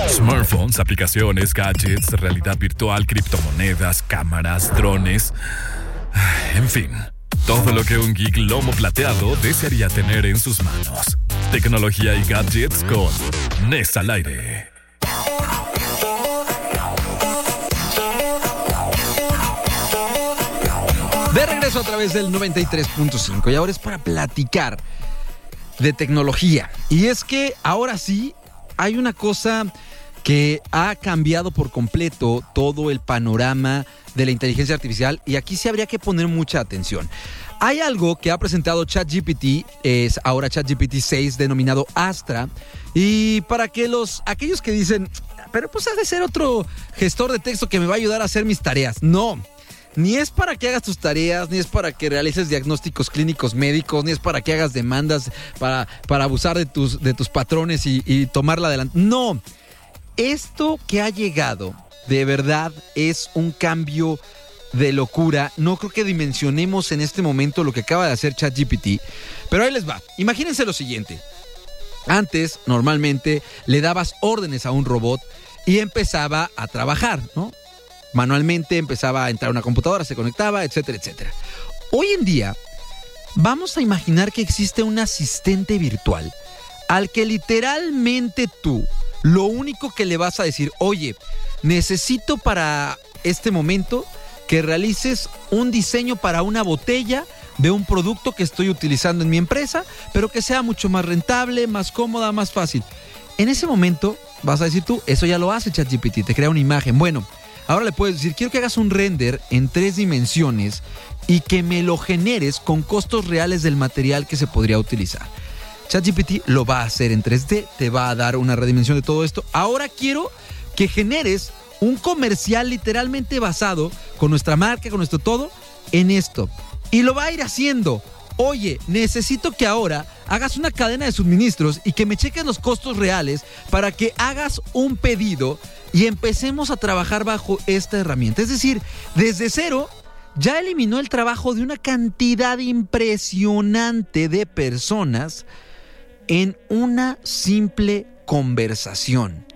Smartphones, aplicaciones, gadgets, realidad virtual, criptomonedas, cámaras, drones. En fin, todo lo que un geek lomo plateado desearía tener en sus manos. Tecnología y gadgets con Nes al aire. De regreso a través del 93.5 y ahora es para platicar de tecnología. Y es que ahora sí hay una cosa que ha cambiado por completo todo el panorama de la inteligencia artificial y aquí sí habría que poner mucha atención. Hay algo que ha presentado ChatGPT, es ahora ChatGPT 6 denominado Astra, y para que aquellos que dicen, pero pues ha de ser otro gestor de texto que me va a ayudar a hacer mis tareas. No. Ni es para que hagas tus tareas, ni es para que realices diagnósticos clínicos médicos, ni es para que hagas demandas para abusar de tus patrones y tomarla adelante. No, esto que ha llegado de verdad es un cambio de locura. No creo que dimensionemos en este momento lo que acaba de hacer ChatGPT, pero ahí les va. Imagínense lo siguiente. Antes, normalmente, le dabas órdenes a un robot y empezaba a trabajar, ¿no? Manualmente empezaba a entrar a una computadora, se conectaba, etcétera, etcétera. Hoy en día, vamos a imaginar que existe un asistente virtual al que literalmente tú, lo único que le vas a decir, oye, necesito para este momento que realices un diseño para una botella de un producto que estoy utilizando en mi empresa, pero que sea mucho más rentable, más cómoda, más fácil. En ese momento, vas a decir tú, eso ya lo hace ChatGPT, te crea una imagen. Bueno, ahora le puedes decir, quiero que hagas un render en 3 dimensiones y que me lo generes con costos reales del material que se podría utilizar. ChatGPT lo va a hacer en 3D, te va a dar una redimensión de todo esto. Ahora quiero que generes un comercial literalmente basado con nuestra marca, con nuestro todo, en esto. Y lo va a ir haciendo. Oye, necesito que ahora hagas una cadena de suministros y que me cheques los costos reales para que hagas un pedido y empecemos a trabajar bajo esta herramienta. Es decir, desde cero ya eliminó el trabajo de una cantidad impresionante de personas en una simple conversación.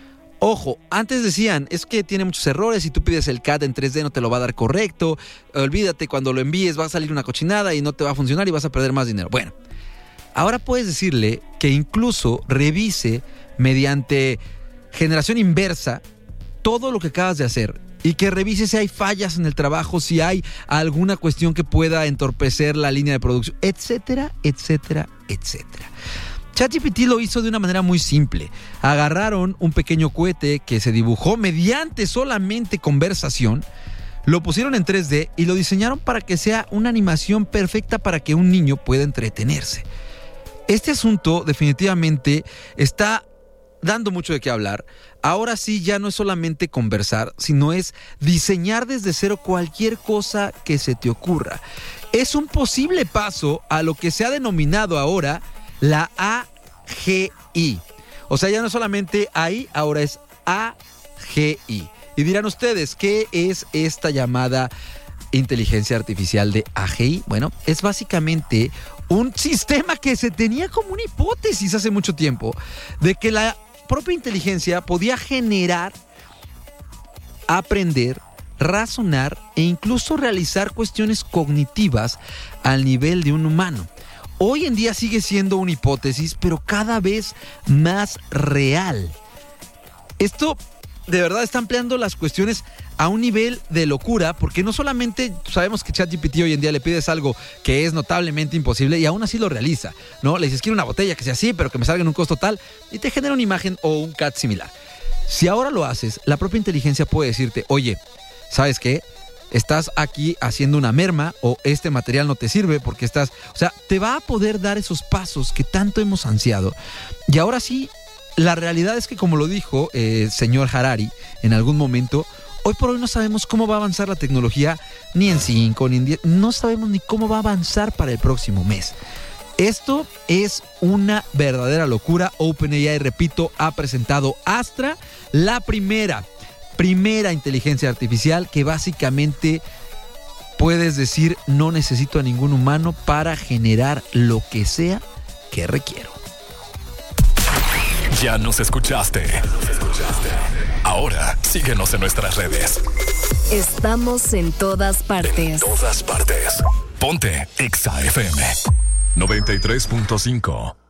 Ojo, antes decían, es que tiene muchos errores, si tú pides el CAD en 3D no te lo va a dar correcto, olvídate, cuando lo envíes va a salir una cochinada y no te va a funcionar y vas a perder más dinero. Bueno, ahora puedes decirle que incluso revise mediante generación inversa todo lo que acabas de hacer y que revise si hay fallas en el trabajo, si hay alguna cuestión que pueda entorpecer la línea de producción, etcétera, etcétera, etcétera. ChatGPT lo hizo de una manera muy simple. Agarraron un pequeño cohete que se dibujó mediante solamente conversación, lo pusieron en 3D y lo diseñaron para que sea una animación perfecta para que un niño pueda entretenerse. Este asunto definitivamente está dando mucho de qué hablar. Ahora sí ya no es solamente conversar, sino es diseñar desde cero cualquier cosa que se te ocurra. Es un posible paso a lo que se ha denominado ahora la AGI. O sea, ya no solamente AI, ahora es AGI. Y dirán ustedes, ¿qué es esta llamada inteligencia artificial de AGI? Bueno, es básicamente un sistema que se tenía como una hipótesis hace mucho tiempo de que la propia inteligencia podía generar, aprender, razonar e incluso realizar cuestiones cognitivas al nivel de un humano. Hoy en día sigue siendo una hipótesis, pero cada vez más real. Esto de verdad está ampliando las cuestiones a un nivel de locura, porque no solamente sabemos que ChatGPT hoy en día le pides algo que es notablemente imposible y aún así lo realiza, ¿no? Le dices, quiero una botella que sea así, pero que me salga en un costo tal, y te genera una imagen o un CAD similar. Si ahora lo haces, la propia inteligencia puede decirte, oye, ¿sabes qué? Estás aquí haciendo una merma o este material no te sirve porque estás... O sea, te va a poder dar esos pasos que tanto hemos ansiado. Y ahora sí, la realidad es que, como lo dijo señor Harari en algún momento, hoy por hoy no sabemos cómo va a avanzar la tecnología ni en 5, ni en 10. No sabemos ni cómo va a avanzar para el próximo mes. Esto es una verdadera locura. OpenAI, repito, ha presentado Astra, la primera inteligencia artificial que básicamente puedes decir no necesito a ningún humano para generar lo que sea que requiero. Ya nos escuchaste. Ahora síguenos en nuestras redes. Estamos en todas partes. Ponte Exa FM 93.5.